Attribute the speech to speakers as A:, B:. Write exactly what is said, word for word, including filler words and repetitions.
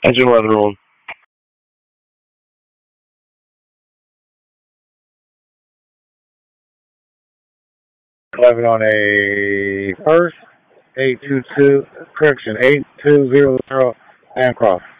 A: Engine weather room. eleven on a first, eight two two, correction, eight two zero zero, Bancroft.